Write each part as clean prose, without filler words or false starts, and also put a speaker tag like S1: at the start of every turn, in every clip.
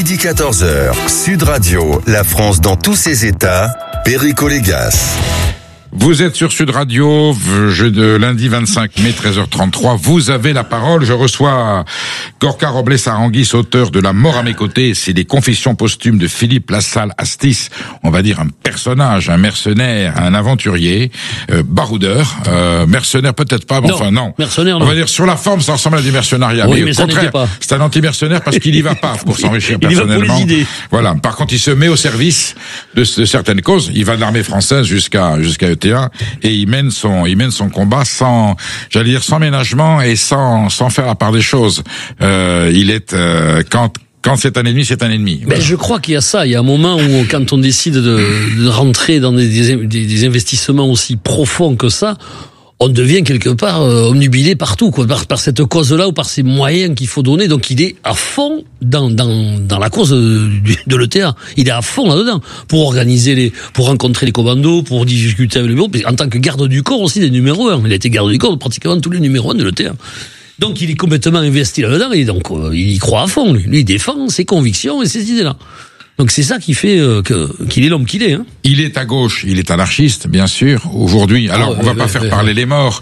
S1: Midi 14h, Sud Radio, la France dans tous ses états, Perico Légas.
S2: Vous êtes sur Sud Radio, lundi 25 mai, 13h33. Vous avez la parole. Je reçois Gorka Robles Aranguis, auteur de La mort à mes côtés. C'est les confessions posthumes de Philippe Lassalle Astis. On va dire un personnage, un mercenaire, un aventurier, baroudeur, mercenaire peut-être pas, mais enfin non.
S3: Mercenaire, non.
S2: On va dire sur la forme, ça ressemble à du mercenariat.
S3: Oui,
S2: mais au contraire, c'est un anti-mercenaire parce qu'il y va pas pour s'enrichir personnellement.
S3: Il y va pour les idées.
S2: Voilà. Par contre, il se met au service de certaines causes. Il va de l'armée française jusqu'à ETA et il mène son combat sans ménagement et sans faire la part des choses. Il est quand c'est un ennemi, c'est un ennemi. Voilà.
S3: Ben, je crois qu'il y a ça. Il y a un moment où, quand on décide de rentrer dans des investissements aussi profonds que ça, on devient quelque part omnubilé partout, quoi, par cette cause-là ou par ces moyens qu'il faut donner. Donc il est à fond dans la cause de l'ETA. Il est à fond là-dedans pour rencontrer les commandos, pour discuter avec le bureau. En tant que garde du corps aussi des numéros 1. Il a été garde du corps de pratiquement tous les numéros 1 de l'ETA. Donc il est complètement investi là-dedans et donc il y croit à fond. Lui il défend ses convictions et ses idées-là. Donc c'est ça qui fait qu'il est l'homme qu'il est. Hein.
S2: Il est à gauche, il est anarchiste, bien sûr. Aujourd'hui, alors on va pas faire parler les morts.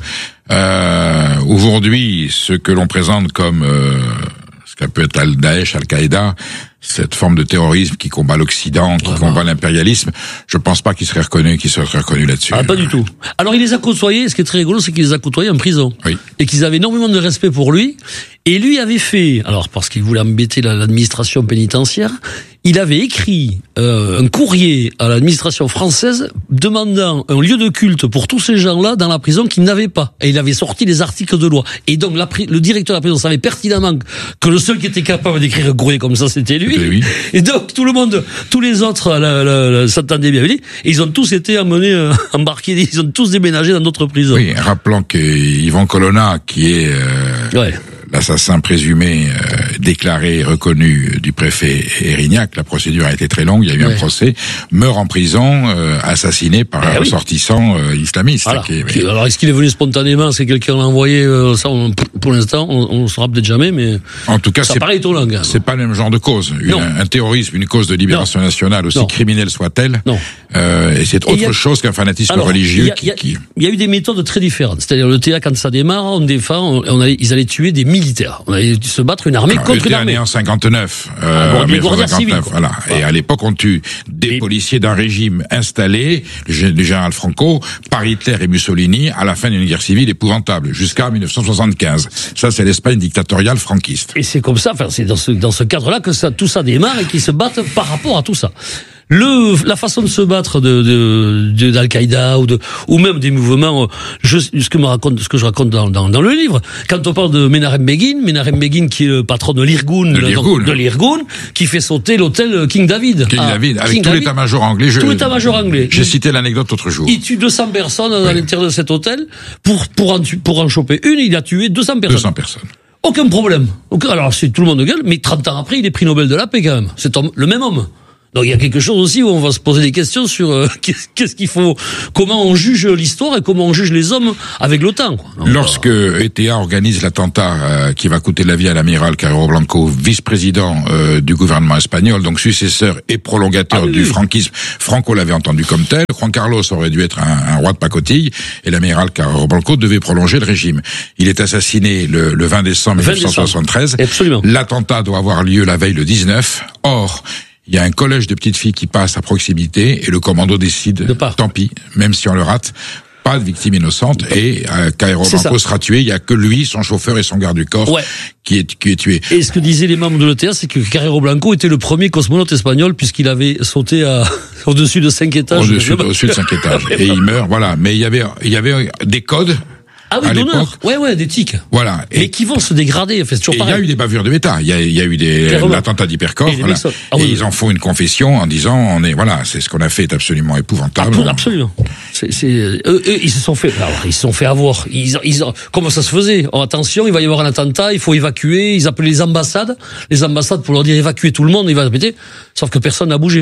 S2: Aujourd'hui, ce que l'on présente comme ce qu'a peut être Daesh, Al-Qaïda, cette forme de terrorisme qui combat l'Occident, qui combat l'impérialisme, je pense pas qu'il serait reconnu là-dessus.
S3: Ah, pas du tout. Alors il les a côtoyés, ce qui est très rigolo, c'est qu'il les a côtoyés en prison.
S2: Oui.
S3: Et qu'ils avaient énormément de respect pour lui. Et lui avait fait, alors parce qu'il voulait embêter l'administration pénitentiaire, il avait écrit un courrier à l'administration française demandant un lieu de culte pour tous ces gens-là dans la prison qu'ils n'avaient pas. Et il avait sorti les articles de loi. Et donc le directeur de la prison savait pertinemment que le seul qui était capable d'écrire un courrier comme ça, c'était lui.
S2: Oui.
S3: Et donc tout le monde, tous les autres s'entendaient bien avec lui. Et ils ont tous été embarqués, ils ont tous déménagé dans d'autres prisons.
S2: Oui, rappelons que Yvan Colonna, qui est l'assassin présumé, déclaré et reconnu du préfet Erignac, la procédure a été très longue, il y a eu un procès, meurt en prison, assassiné par un ressortissant islamiste.
S3: Voilà. Alors est-ce qu'il est venu spontanément, est-ce que quelqu'un l'a envoyé, ça, pour l'instant, on ne saura peut-être jamais, mais
S2: en tout cas,
S3: ça paraît étonnant.
S2: C'est pas le même genre de cause. Un terrorisme, une cause de libération nationale, aussi criminelle soit-elle, et c'est autre chose qu'un fanatisme religieux
S3: Il y a eu des méthodes très différentes. C'est-à-dire le TA, quand ça démarre, on défend, ils allaient tuer des militaires. On allait se battre une armée contre une armée.
S2: Né en 59.
S3: Des guerriers civils.
S2: Voilà. Et à l'époque, on tue des policiers d'un régime installé, le général Franco, par Hitler et Mussolini, à la fin d'une guerre civile épouvantable, jusqu'à 1975. Ça, c'est l'Espagne dictatoriale franquiste.
S3: Et c'est comme ça, enfin, c'est dans ce cadre-là que tout ça démarre et qu'ils se battent par rapport à tout ça. La façon de se battre d'Al-Qaïda ou même des mouvements, ce que je raconte dans le livre, quand on parle de Menachem Begin qui est le patron de l'Irgun, qui fait sauter l'hôtel King David.
S2: Avec tout l'état-major anglais.
S3: Tout l'état-major anglais.
S2: J'ai cité l'anecdote l'autre jour.
S3: Il tue 200 personnes à l'intérieur de cet hôtel. Pour en choper une, il a tué 200 personnes.
S2: 200 personnes.
S3: Aucun problème. Alors, c'est tout le monde gueule, mais 30 ans après, il est prix Nobel de la paix, quand même. C'est le même homme. Donc il y a quelque chose aussi où on va se poser des questions sur qu'est-ce qu'il faut, comment on juge l'histoire et comment on juge les hommes avec le temps. Donc,
S2: lorsque ETA organise l'attentat qui va coûter la vie à l'amiral Carrero Blanco, vice-président du gouvernement espagnol, donc successeur et prolongateur du franquisme, Franco l'avait entendu comme tel. Juan Carlos aurait dû être un roi de pacotille et l'amiral Carrero Blanco devait prolonger le régime. Il est assassiné le 20 décembre 1973.
S3: Absolument.
S2: L'attentat doit avoir lieu la veille le 19. Or, il y a un collège de petites filles qui passe à proximité et le commando décide, tant pis, même si on le rate, pas de victime innocente et Carrero Blanco sera tué. Il y a que lui, son chauffeur et son garde du corps qui est tué.
S3: Et ce que disaient les membres de l'ETA, c'est que Carrero Blanco était le premier cosmonaute espagnol puisqu'il avait sauté au-dessus de 5 étages.
S2: Au-dessus de 5 étages. Et il meurt, voilà. Mais il y avait des codes.
S3: Ah oui, d'honneur. Ouais, des tics.
S2: Voilà.
S3: Et qui vont se dégrader. En fait, c'est toujours pareil.
S2: Il y a eu des bavures de méta. Il y a eu l'attentat d'Hypercorps. Et ils en font une confession en disant, c'est ce qu'on a fait est absolument épouvantable.
S3: Absolument. Eux, ils se sont fait avoir. Comment ça se faisait? Attention, il va y avoir un attentat, il faut évacuer. Ils appelaient les ambassades pour leur dire évacuer tout le monde, il va répéter. Sauf que personne n'a bougé.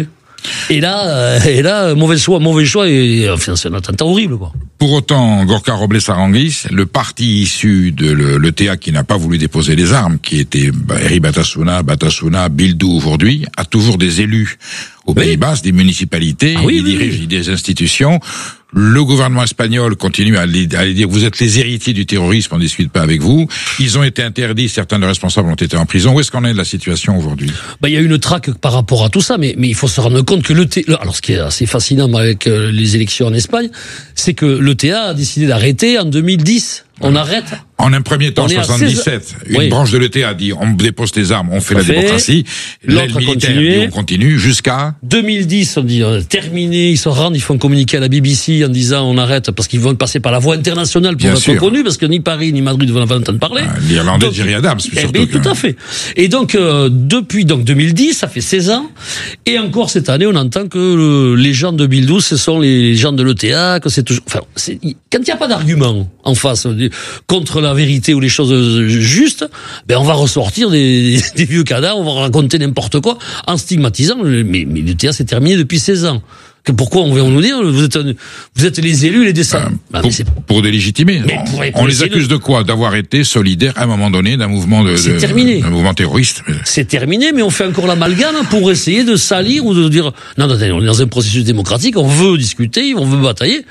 S3: Et là, mauvais choix, et enfin, c'est un attentat horrible, quoi.
S2: Pour autant, Gorka Robles-Aranguis, le parti issu de l'ETA qui n'a pas voulu déposer les armes, qui était Eri Batasuna, Bildu aujourd'hui, a toujours des élus au Pays Basque, des municipalités, il dirige des institutions. Le gouvernement espagnol continue à aller dire vous êtes les héritiers du terrorisme, on ne discute pas avec vous. Ils ont été interdits, certains de responsables ont été en prison. Où est-ce qu'on est de la situation aujourd'hui?
S3: Il y a une traque par rapport à tout ça, mais il faut se rendre compte que alors ce qui est assez fascinant avec les élections en Espagne, c'est que l'ETA a décidé d'arrêter en 2010. On arrête.
S2: En un premier temps, 77, une branche de l'ETA a dit on dépose les armes, on fait la démocratie. L'aile militaire dit on continue jusqu'à
S3: 2010. On dit terminé, ils se rendent, ils font communiquer à la BBC en disant on arrête parce qu'ils vont passer par la voie internationale pour être connus, parce que ni Paris ni Madrid ne vont entendre parler.
S2: L'Irlandais Jerry Adams, surtout.
S3: Tout à fait. Et donc depuis 2010, ça fait 16 ans, et encore cette année, on entend que les gens de Bildu, ce sont les gens de l'ETA, que c'est toujours. Enfin, quand il n'y a pas d'argument en face contre la vérité ou les choses justes, on va ressortir des vieux cadavres, on va raconter n'importe quoi en stigmatisant. Mais l'ETA c'est terminé depuis 16 ans. Pourquoi on vient nous dire vous êtes les élus, les descendants
S2: pour délégitimer. On les accuse de quoi? D'avoir été solidaires à un moment donné d'un mouvement d'un mouvement terroriste.
S3: C'est terminé, mais on fait encore l'amalgame pour essayer de salir ou de dire non, on est dans un processus démocratique, on veut discuter, on veut batailler.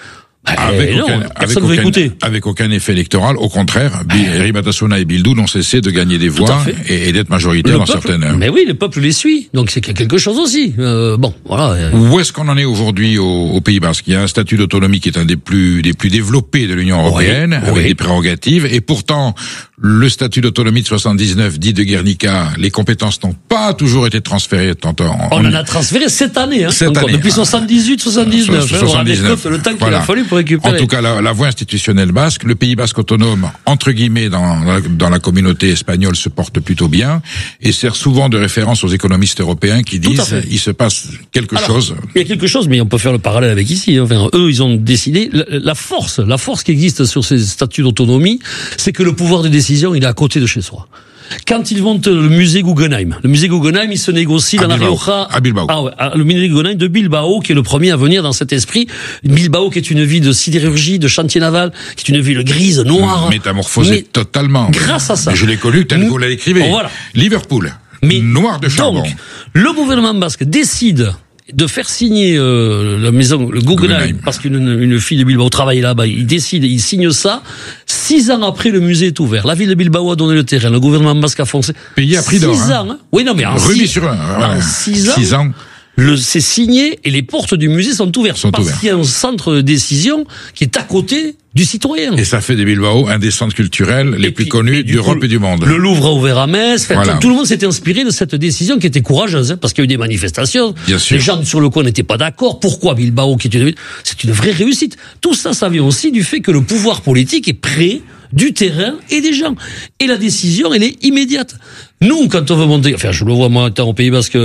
S2: Avec aucun effet électoral, au contraire, Eri Batasuna et Bildu n'ont cessé de gagner des voix et d'être majoritaires dans certaines.
S3: Mais oui, le peuple les suit, donc c'est quelque chose aussi. Voilà.
S2: Où est-ce qu'on en est aujourd'hui au Pays Basque? Il y a un statut d'autonomie qui est un des plus développés de l'Union européenne, avec des prérogatives, et pourtant le statut d'autonomie de 79 dit de Guernica, les compétences n'ont pas toujours été transférées.
S3: On en a transféré cette année, depuis 78, 79. Le temps qu'il a fallu pour récupérer.
S2: En tout cas, la voie institutionnelle basque, le Pays basque autonome, entre guillemets, dans la communauté espagnole, se porte plutôt bien et sert souvent de référence aux économistes européens qui disent il se passe quelque chose.
S3: Il y a quelque chose, mais on peut faire le parallèle avec ici. Enfin, eux, ils ont décidé. La force qui existe sur ces statuts d'autonomie, c'est que le pouvoir de décision, il est à côté de chez soi. Quand ils vont le musée Guggenheim, il se négocie dans la Rioja.
S2: À Bilbao.
S3: Le musée Guggenheim de Bilbao, qui est le premier à venir dans cet esprit. Bilbao, qui est une ville de sidérurgie, de chantier naval, qui est une ville grise, noire.
S2: Métamorphosée totalement.
S3: Grâce à ça.
S2: Mais je l'ai connu tel que vous l'écrivez.
S3: Voilà.
S2: Liverpool. Noir de charbon.
S3: Donc, le gouvernement basque décide de faire signer la maison, le Guggenheim, parce qu'une fille de Bilbao travaille là-bas, il signe ça. 6 ans après, le musée est ouvert. La ville de Bilbao a donné le terrain, le gouvernement basque a foncé.
S2: Payé à prix d'or.
S3: 6 ans, hein. Oui, non, mais en
S2: Rubis sur un.
S3: En 6 ans. C'est signé et les portes du musée sont ouvertes. Parce qu'il y a un centre de décision qui est à côté du citoyen.
S2: Et ça fait des Bilbao un des centres culturels les plus connus d'Europe et du monde.
S3: Le Louvre a ouvert à Metz. Tout le monde s'était inspiré de cette décision qui était courageuse, parce qu'il y a eu des manifestations.
S2: Bien sûr.
S3: Les gens sur le coin n'étaient pas d'accord. Pourquoi Bilbao, c'est une vraie réussite. Tout ça, ça vient aussi du fait que le pouvoir politique est près du terrain et des gens. Et la décision, elle est immédiate. Nous, quand on veut monter, enfin, je le vois moi, étant au Pays Basque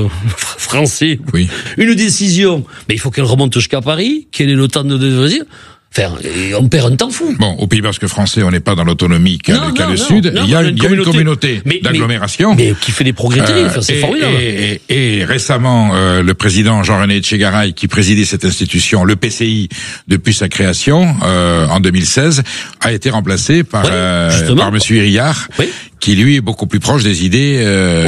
S3: français, une décision, mais il faut qu'elle remonte jusqu'à Paris, quel est le temps de dire. Enfin, on perd un temps fou.
S2: Bon, au Pays Basque français, on n'est pas dans l'autonomie qu'à le Sud. Il y a une communauté d'agglomération.
S3: Mais qui fait des progrès terribles, c'est formidable.
S2: Et récemment, le président Jean-René Etchegaray, qui présidait cette institution, le PCI, depuis sa création, en 2016, a été remplacé par monsieur Iriart, qui lui est beaucoup plus proche des idées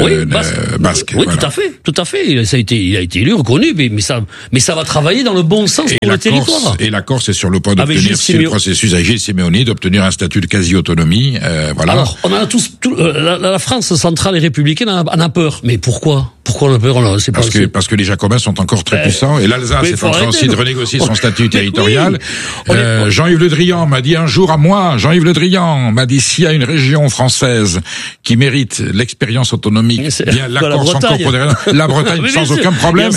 S2: basques.
S3: Oui, voilà. Tout à fait. Il a été élu, reconnu, mais ça va travailler dans le bon sens pour le territoire.
S2: Et la Corse est sur le point d'obtenir, c'est le processus avec Gilles Simeoni, d'obtenir un statut de quasi-autonomie. Voilà.
S3: Alors, on a tous, la France centrale et républicaine en a peur. Mais pourquoi on a peur?
S2: Parce que les Jacobins sont encore très puissants, et l'Alsace est en train aussi de renégocier son statut territorial. Jean-Yves Le Drian m'a dit un jour à moi, m'a dit s'il y a une région française qui mérite l'expérience autonomique, bien la Corse encore pour des raisons, la Bretagne sans aucun problème,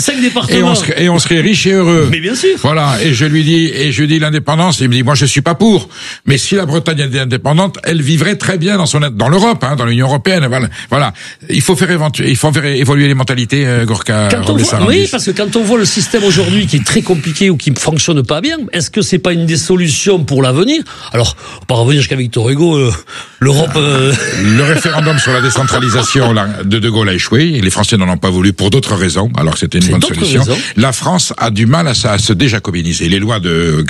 S2: et on serait riche et heureux.
S3: Mais bien sûr.
S2: Voilà, et je lui dis l'indépendance, il me dit moi je suis pas pour, mais si la Bretagne était indépendante, elle vivrait très bien dans l'Europe, dans l'Union européenne, voilà. Il faut faire évoluer les mentalité, Gorka
S3: Robles-Sarangis. Oui, parce que quand on voit le système aujourd'hui qui est très compliqué ou qui ne fonctionne pas bien, est-ce que c'est pas une des solutions pour l'avenir? Alors, on va revenir jusqu'à Victor Hugo, l'Europe...
S2: Le référendum sur la décentralisation de Gaulle a échoué, et les Français n'en ont pas voulu pour d'autres raisons, alors que c'était une bonne solution. La France a du mal à se déjacobiniser. Les lois de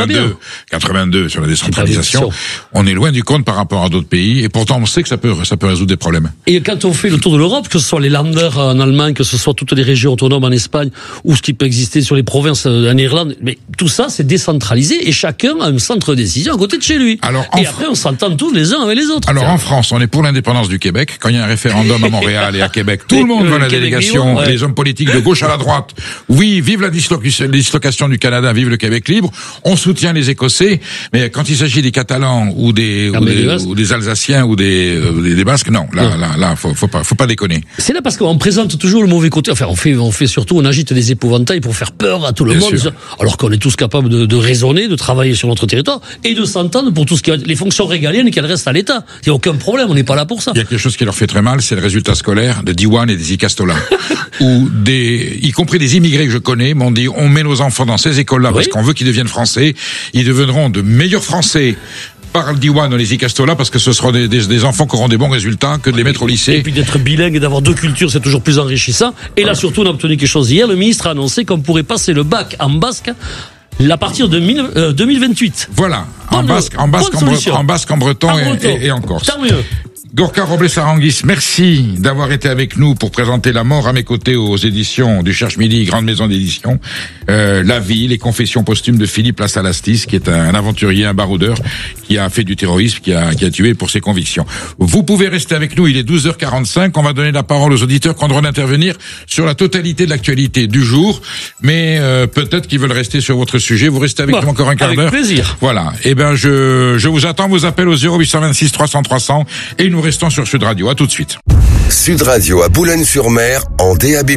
S2: 82 sur la décentralisation, on est loin du compte par rapport à d'autres pays, et pourtant on sait que ça peut résoudre des problèmes.
S3: Et quand on fait le tour de l'Europe, que ce soit les Länder en Allemagne, que ce soit toutes les régions autonomes en Espagne, ou ce qui peut exister sur les provinces en Irlande, mais tout ça c'est décentralisé, et chacun a un centre de décision à côté de chez lui. Et après on s'entend tous les uns avec les autres.
S2: Alors en France, on est pour l'indépendance du Québec. Quand il y a un référendum à Montréal et à Québec, tout le monde veut la délégation, les hommes politiques de gauche à la droite. Oui, vive la dislocation du Canada, vive le Québec libre. On soutient les Écossais, mais quand il s'agit des Catalans ou des Alsaciens ou des Basques, non. Là, faut pas déconner.
S3: C'est là parce qu'on présente toujours le mauvais côté. Enfin, on fait surtout, on agite des épouvantails pour faire peur à tout le monde. Alors qu'on est tous capables de raisonner, de travailler sur notre territoire et de s'entendre pour tout ce qui est les fonctions régaliennes qu'elles restent à l'État. Il n'y a aucun problème, on n'est pas là pour ça.
S2: Il y a quelque chose qui leur fait très mal, c'est le résultat scolaire de Diwan et des Icastola. Où y compris des immigrés que je connais, m'ont dit, on met nos enfants dans ces écoles-là parce qu'on veut qu'ils deviennent français. Ils deviendront de meilleurs français par le Diwan ou les Icastola parce que ce seront des enfants qui auront des bons résultats que de les mettre au lycée.
S3: Et puis d'être bilingue et d'avoir deux cultures, c'est toujours plus enrichissant. Et là, surtout, on a obtenu quelque chose hier. Le ministre a annoncé qu'on pourrait passer le bac en basque à partir de 2028.
S2: Voilà. En basque, en breton et en corse.
S3: Tant mieux.
S2: Gorka Robles-Sarangis, merci d'avoir été avec nous pour présenter La mort à mes côtés aux éditions du Cherche Midi, grande maison d'édition. La vie, les confessions posthumes de Philippe Lassalastis, qui est un aventurier, un baroudeur, qui a fait du terrorisme, qui a tué pour ses convictions. Vous pouvez rester avec nous, il est 12h45, on va donner la parole aux auditeurs qui ont le droit d'intervenir sur la totalité de l'actualité du jour, mais peut-être qu'ils veulent rester sur votre sujet. Vous restez avec nous encore un quart d'heure.
S3: Avec plaisir.
S2: Voilà. Eh ben, je vous attends, vos appels au 0826 300 300 et nous restons sur Sud Radio. À tout de suite.
S1: Sud Radio à Boulogne-sur-Mer en DAB+.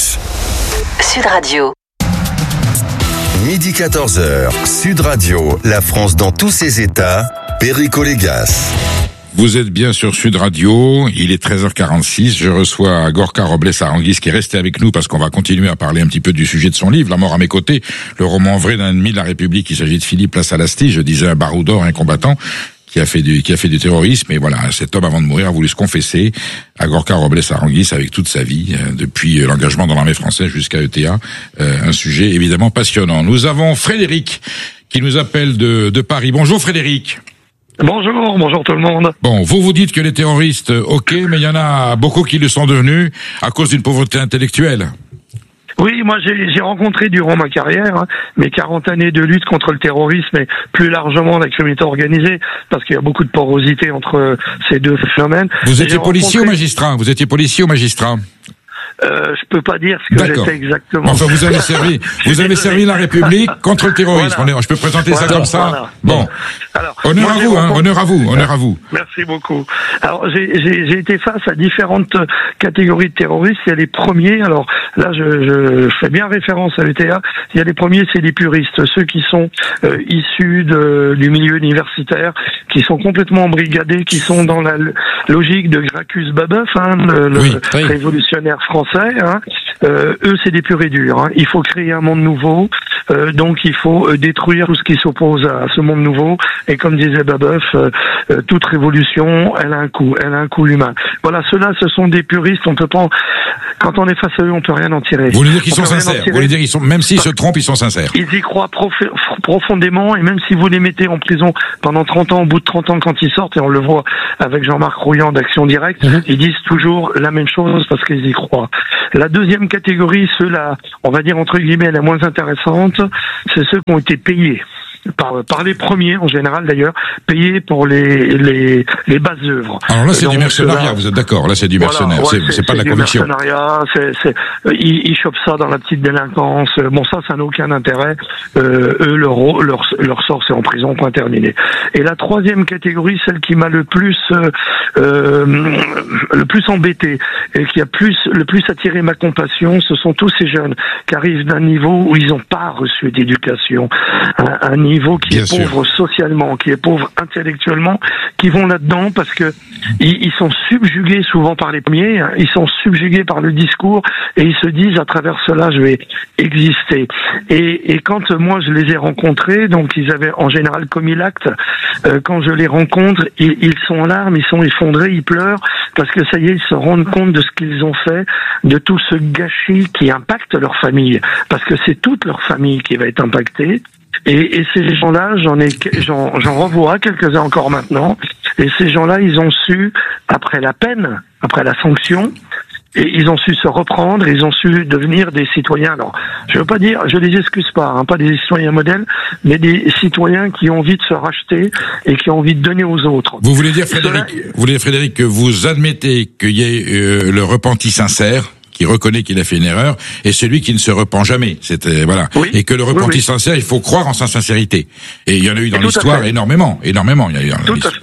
S4: Sud Radio.
S1: Midi 14h. Sud Radio, la France dans tous ses états. Perico Légas.
S2: Vous êtes bien sur Sud Radio, il est 13h46, je reçois Gorka Robles-Sarangis qui est resté avec nous parce qu'on va continuer à parler un petit peu du sujet de son livre, La mort à mes côtés, le roman vrai d'un ennemi de la République. Il s'agit de Philippe Lassalastis, je disais un baroudeur, un combattant qui a fait du terrorisme, et voilà, cet homme avant de mourir a voulu se confesser à Gorka Robles-Sarangis avec toute sa vie, depuis l'engagement dans l'armée française jusqu'à ETA, un sujet évidemment passionnant. Nous avons Frédéric qui nous appelle de Paris. Bonjour Frédéric.
S5: Bonjour tout le monde.
S2: Bon, vous dites que les terroristes, ok, mais il y en a beaucoup qui le sont devenus à cause d'une pauvreté intellectuelle.
S5: Oui, moi j'ai rencontré durant ma carrière mes 40 années de lutte contre le terrorisme et plus largement la criminalité organisée, parce qu'il y a beaucoup de porosité entre ces deux phénomènes.
S2: Vous étiez policier ou magistrat? Je
S5: peux pas dire ce que j'étais exactement.
S2: Enfin, vous avez servi la République contre le terrorisme. Voilà. Je peux présenter ça comme ça. Voilà. Bon. Alors, honneur à vous.
S5: Merci beaucoup. Alors, j'ai été face à différentes catégories de terroristes. Il y a les premiers. Alors, là, je fais bien référence à l'ETA. Il y a les premiers, c'est les puristes, ceux qui sont issus du milieu universitaire, qui sont complètement embrigadés, qui sont dans la logique de Gracchus Babeuf, le révolutionnaire français. Eux, c'est des purs et durs. Il faut créer un monde nouveau, donc il faut détruire tout ce qui s'oppose à ce monde nouveau. Et comme disait Babeuf, toute révolution, elle a un coût humain. Voilà, ceux-là, ce sont des puristes. On peut pas, quand on est face à eux, on peut rien en tirer.
S2: Vous voulez dire qu'ils sont sincères? Vous voulez dire qu'ils sont, même s'ils se trompent, ils sont sincères?
S5: Ils y croient profondément, et même si vous les mettez en prison pendant 30 ans, au bout de 30 ans, quand ils sortent, et on le voit avec Jean-Marc Rouillant d'Action Directe, ils disent toujours la même chose parce qu'ils y croient. La deuxième catégorie, ceux-là, on va dire entre guillemets la moins intéressante, c'est ceux qui ont été payés. Par les premiers, en général d'ailleurs, payés pour les basses œuvres.
S2: Alors là, c'est du mercenariat, vous êtes d'accord? Là, c'est du mercenaire, voilà, c'est pas de la conviction.
S5: Mercenariat, ils chopent ça dans la petite délinquance. Bon, ça n'a aucun intérêt. Eux, leur sort, c'est en prison, point terminé. Et la troisième catégorie, celle qui m'a le plus embêté et qui a le plus attiré ma compassion, ce sont tous ces jeunes qui arrivent d'un niveau où ils n'ont pas reçu d'éducation, un niveau niveau qui
S2: Bien
S5: est pauvre socialement, qui est pauvre intellectuellement, qui vont là-dedans parce que ils sont subjugués souvent par les premiers, hein, ils sont subjugués par le discours et ils se disent à travers cela je vais exister. Et quand moi je les ai rencontrés, donc ils avaient en général commis l'acte, quand je les rencontre, ils sont en larmes, ils sont effondrés, ils pleurent parce que ça y est, ils se rendent compte de ce qu'ils ont fait, de tout ce gâchis qui impacte leur famille, parce que c'est toute leur famille qui va être impactée. Et ces gens-là, j'en revois quelques-uns encore maintenant. Et ces gens-là, ils ont su, après la peine, après la sanction, et ils ont su se reprendre, ils ont su devenir des citoyens. Alors, je veux pas dire, je les excuse pas, hein, pas des citoyens modèles, mais des citoyens qui ont envie de se racheter et qui ont envie de donner aux autres.
S2: Vous voulez dire, Frédéric, que vous admettez qu'il y ait le repenti sincère, qui reconnaît qu'il a fait une erreur, et celui qui ne se repent jamais. Voilà. Oui, et que le repenti sincère, il faut croire en sa sincérité. Et il y en a eu dans l'histoire énormément. Il y a eu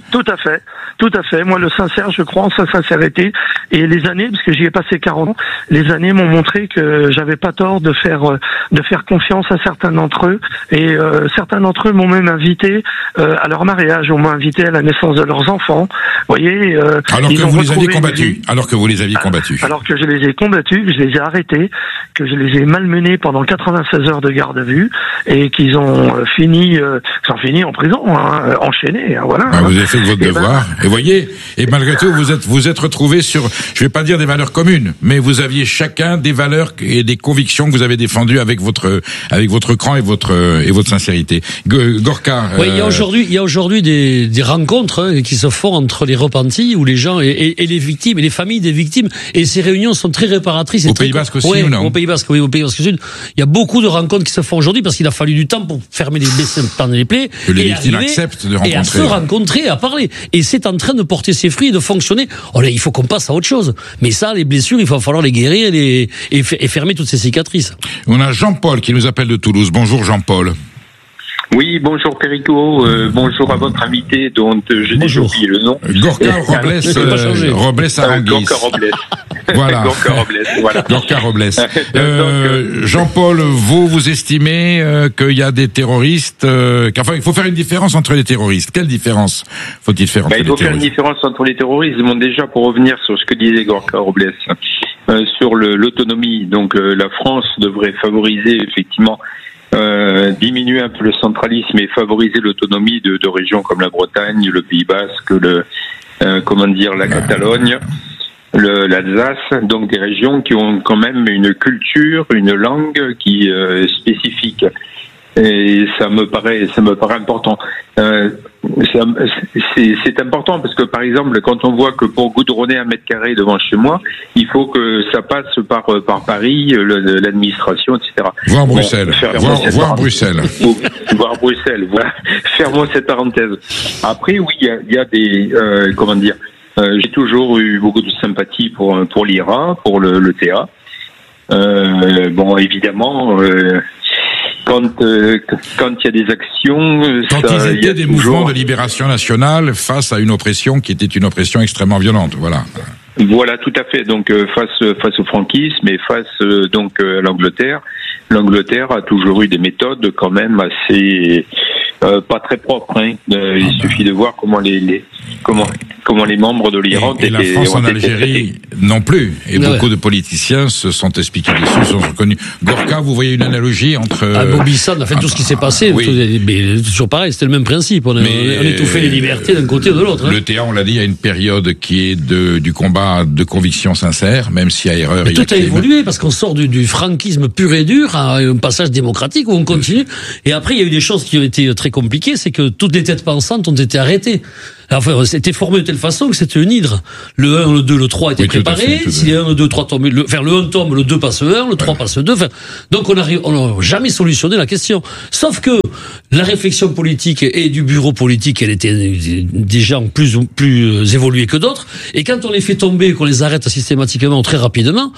S5: Tout à fait. Moi, le sincère, je crois en sa sincérité. Et les années, parce que j'y ai passé 40 ans, les années m'ont montré que j'avais pas tort de faire confiance à certains d'entre eux. Et certains d'entre eux m'ont même invité à leur mariage, on m'a invité à la naissance de leurs enfants. Vous voyez,
S2: alors que vous les aviez combattus. Alors que je les ai combattus, que je les ai arrêtés, que je les ai malmenés pendant 96 heures de garde à vue, et qu'ils ont fini en prison, hein, enchaînés. Hein, voilà. Vous avez fait votre devoir. Et voyez, et malgré tout, vous êtes retrouvés sur, je vais pas dire des valeurs communes, mais vous aviez chacun des valeurs et des convictions que vous avez défendues avec votre cran et votre sincérité. Gorka.
S3: Oui, il y a aujourd'hui des rencontres qui se font entre les repentis ou les gens et les victimes et les familles des victimes, et ces réunions sont très réparatrices.
S2: Au Pays Basque aussi, ou non?
S3: Au Pays Basque, oui, au Pays Basque Sud. Il y a beaucoup de rencontres qui se font aujourd'hui parce qu'il a fallu du temps pour fermer les plaies.
S2: Que les victimes acceptent de rencontrer.
S3: Et à se rencontrer, à parler. Et c'est en train de porter ses fruits et de fonctionner. Il faut qu'on passe à autre chose. Mais ça, les blessures, il va falloir les guérir et fermer toutes ces cicatrices.
S2: On a Jean-Paul qui nous appelle de Toulouse. Bonjour Jean-Paul.
S6: Oui, bonjour Perico, bonjour à votre invité dont je n'ai oublié le nom.
S2: Gorka Robles Aranguis.
S6: Gorka Robles.
S2: Voilà.
S6: Gorka Robles, voilà.
S2: Gorka Robles. Jean-Paul, vous estimez qu'il y a des terroristes, il faut faire une différence entre les terroristes. Quelle différence faut-il faire entre les terroristes?
S6: Il faut faire une différence entre les terroristes. Bon, déjà, pour revenir sur ce que disait Gorka Robles, sur l'autonomie, donc la France devrait favoriser effectivement diminuer un peu le centralisme et favoriser l'autonomie de régions comme la Bretagne, le Pays Basque, la Catalogne, l'Alsace, donc des régions qui ont quand même une culture, une langue qui est spécifique. Et ça me paraît important. C'est important parce que par exemple, quand on voit que pour goudronner 1 mètre carré devant chez moi, il faut que ça passe par Paris, l'administration, etc.
S2: Voir Bruxelles. Voir Bruxelles.
S6: Voir Bruxelles. Voilà. Fermons cette parenthèse. Après, oui, il y a des j'ai toujours eu beaucoup de sympathie pour l'IRA, pour le TA. Évidemment. Quand il y a des actions,
S2: quand ils étaient des mouvements de libération nationale face à une oppression qui était une oppression extrêmement violente, voilà.
S6: Voilà, tout à fait. Donc face au franquisme et face à l'Angleterre. L'Angleterre a toujours eu des méthodes quand même assez pas très propres. Hein. Il suffit de voir comment les membres de l'Iran
S2: et la France en Algérie non plus. Et beaucoup de politiciens se sont expliqués dessus, sont reconnus. Gorka, vous voyez une analogie entre...
S3: Bobissane a fait tout ce qui s'est passé. Oui. Mais toujours pareil, c'était le même principe. On étouffait les libertés d'un côté ou de l'autre.
S2: Le TA, on l'a dit, il y a une période qui est du combat de conviction sincère, même s'il y a erreur.
S3: Mais tout a évolué parce qu'on sort du franquisme pur et dur à un passage démocratique où on continue. Et après, il y a eu des choses qui ont été très compliquées, c'est que toutes les têtes pensantes ont été arrêtées. Enfin, c'était formé de telle façon que c'était une hydre. Le 1, le 2, le 3 étaient préparés. Si le 1, le 2, 3 tombent, le 1 tombe, le 2 passe 1, le 3 passe 2. Donc on n'a jamais solutionné la question. Sauf que la réflexion politique et du bureau politique, elle était déjà plus évoluée que d'autres. Et quand on les fait tomber, qu'on les arrête systématiquement très rapidement,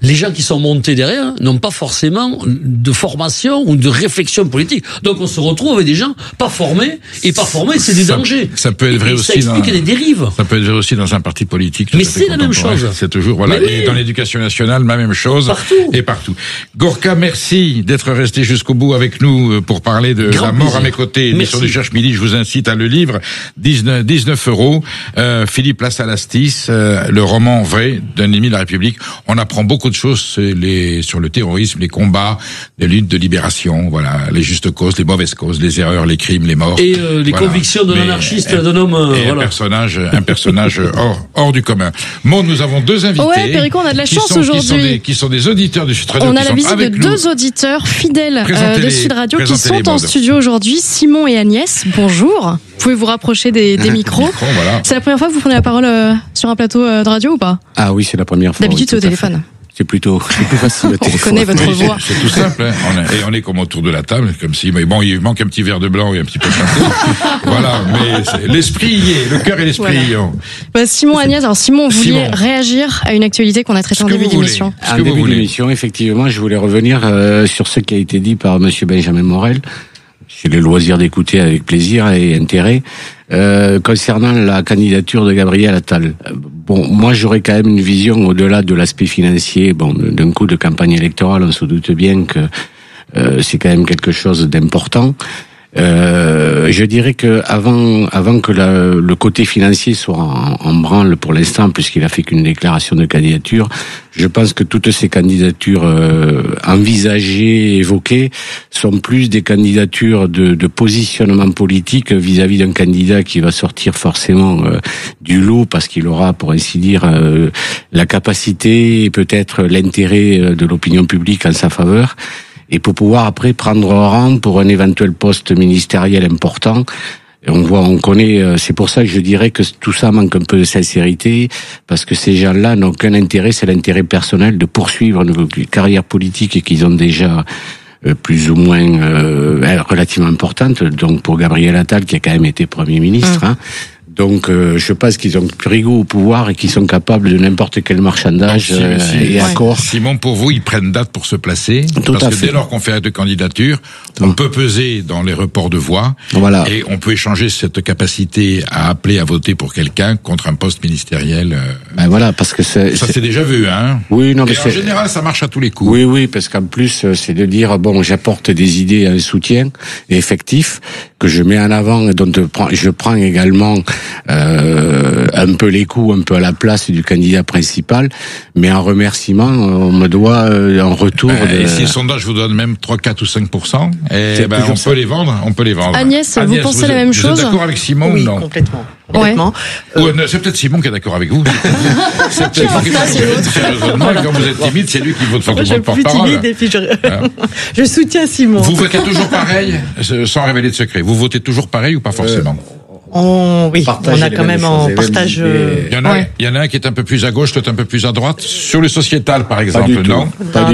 S3: les gens qui sont montés derrière n'ont pas forcément de formation ou de réflexion politique. Donc on se retrouve avec des gens pas formés, et pas formés, c'est du danger.
S2: Ça peut être vrai aussi.
S3: Ça explique les dérives.
S2: Ça peut être vrai aussi dans un parti politique.
S3: Mais c'est la même chose.
S2: C'est toujours, voilà.
S3: Mais oui.
S2: Et dans l'éducation nationale, la même chose.
S3: Partout.
S2: Et partout. Gorka, merci d'être resté jusqu'au bout avec nous pour parler de
S3: Grand
S2: La mort
S3: plaisir.
S2: à mes côtés. Édition du Cherche Midi, je vous incite à le livre. 19 €. Philippe Lassalastis, le roman vrai d'un ennemi de la République. On apprend beaucoup de choses sur le terrorisme, les combats, les luttes de libération, voilà, les justes causes, les mauvaises causes, les erreurs, les crimes, les morts.
S3: Et les convictions d'un anarchiste, d'un homme.
S2: Un personnage hors du commun. Maud, nous avons deux invités.
S7: Ouais, Perico, on a de la chance aujourd'hui.
S2: Qui sont des auditeurs de Sud Radio.
S7: On a la visite de deux auditeurs fidèles de Sud Radio qui sont en studio aujourd'hui, Simon et Agnès. Bonjour. Vous pouvez vous rapprocher des micros.
S2: Voilà.
S7: C'est la première fois que vous prenez la parole sur un plateau de radio ou pas?
S8: Ah oui, c'est la première fois.
S7: D'habitude, c'est au téléphone.
S8: C'est plus facile le téléphone.
S7: On reconnaît votre voix.
S2: C'est tout simple, hein. On est comme autour de la table, comme si, mais bon, il manque un petit verre de blanc et un petit peu de chanté. Voilà, mais l'esprit y est, le cœur et l'esprit y ont.
S7: Simon, Agnès, alors Simon, vous vouliez réagir à une actualité qu'on a traitée en début d'émission.
S8: En début d'émission, effectivement, je voulais revenir sur ce qui a été dit par monsieur Benjamin Morel. J'ai le loisir d'écouter avec plaisir et intérêt. Concernant la candidature de Gabriel Attal. Bon, moi j'aurais quand même une vision au-delà de l'aspect financier. Bon, d'un coup de campagne électorale, on se doute bien que c'est quand même quelque chose d'important. Je dirais que avant que le côté financier soit en branle pour l'instant, puisqu'il a fait qu'une déclaration de candidature, je pense que toutes ces candidatures envisagées, évoquées, sont plus des candidatures de positionnement politique vis-à-vis d'un candidat qui va sortir forcément du lot, parce qu'il aura, pour ainsi dire, la capacité et peut-être l'intérêt de l'opinion publique en sa faveur. Et pour pouvoir après prendre rang pour un éventuel poste ministériel important. Et on connaît, c'est pour ça que je dirais que tout ça manque un peu de sincérité, parce que ces gens-là n'ont qu'un intérêt, c'est l'intérêt personnel de poursuivre une carrière politique et qu'ils ont déjà plus ou moins relativement importante. Donc pour Gabriel Attal, qui a quand même été Premier ministre, donc je pense qu'ils ont frigo au pouvoir et qu'ils sont capables de n'importe quel marchandage et accord.
S2: Simon, pour vous, ils prennent date pour se placer. Parce que dès lors qu'on fait acte de candidature, on peut peser dans les reports de voix.
S8: Voilà.
S2: Et on peut échanger cette capacité à appeler à voter pour quelqu'un contre un poste ministériel.
S8: Ben voilà, parce que ça
S2: s'est déjà vu, hein.
S8: Oui, non, mais
S2: en général, ça marche à tous les coups.
S8: Oui, parce qu'en plus, c'est de dire, bon, j'apporte des idées, un soutien effectif que je mets en avant et dont je prends également un peu les coups, un peu à la place du candidat principal, mais en remerciement, on me doit en retour.
S2: Et si le sondage vous donne même 3, 4 ou 5%, on peut les vendre.
S7: Agnès, vous pensez la même chose?
S2: Vous êtes d'accord avec Simon?
S9: Oui,
S2: non?
S9: complètement.
S2: C'est peut-être Simon qui est d'accord avec vous. C'est peut-être Simon qui est d'accord avec vous. Quand vous êtes timide, c'est lui qui vote porte-parole.
S9: Je suis plus timide et puis je soutiens Simon.
S2: Vous votez toujours pareil, sans révéler de secret. Vous votez toujours pareil ou pas forcément?
S9: Oui, on a quand même en partage.
S2: Il y en a un qui est un peu plus à gauche, l'autre un peu plus à droite. Sur le sociétal, par exemple, non?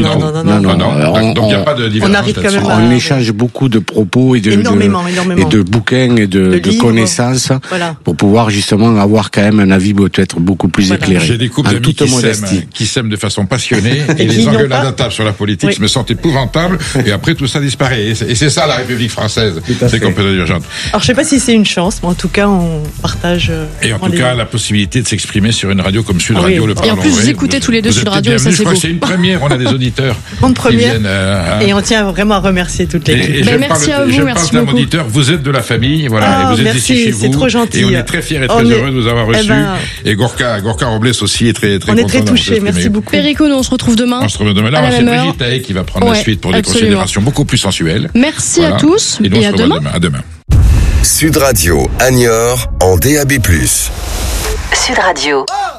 S8: Non.
S2: Donc il n'y a pas de divergence.
S9: On arrive quand même
S8: on échange beaucoup de propos et de bouquins et de connaissances pour pouvoir justement avoir quand même un avis peut-être beaucoup plus éclairé.
S2: J'ai des couples d'amis qui s'aiment de façon passionnée et les engueulades à table sur la politique me sentent épouvantables et après tout ça disparaît. Et c'est ça la République française. C'est complètement divergente.
S9: Alors je sais pas si c'est une chance, mais en tout cas on partage.
S2: Et en tout cas la possibilité de s'exprimer sur une radio comme Sud Radio, le
S7: Et en plus vous écoutez tous les deux Sud Radio, ça c'est beau.
S2: C'est une première, on a des auditeurs.
S9: Une première. Et on tient vraiment à remercier toute l'équipe.
S7: Merci à vous, merci beaucoup.
S2: Auditeur, vous êtes de la famille, voilà, et vous êtes ici chez vous.
S9: C'est trop gentil.
S2: Et on est très fiers et très heureux de vous avoir reçus. Et Gorka Robles aussi est très content.
S9: On est très touchés, merci beaucoup.
S7: Perico, nous on se retrouve demain.
S2: On se retrouve demain. Là, c'est Brigitte Hay qui va prendre la suite pour des considérations beaucoup plus sensuelles.
S7: Merci à tous et à demain.
S2: À demain.
S1: Sud Radio, Niort, en DAB+.
S4: Sud Radio.